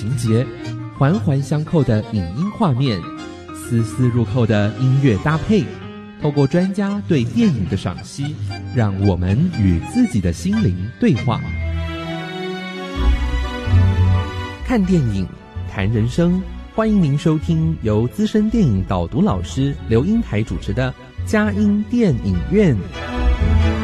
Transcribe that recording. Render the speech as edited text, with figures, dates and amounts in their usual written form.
情节，环环相扣的影音画面，丝丝入扣的音乐搭配，透过专家对电影的赏析，让我们与自己的心灵对话。看电影，谈人生，欢迎您收听由资深电影导读老师刘英台主持的佳音电影院。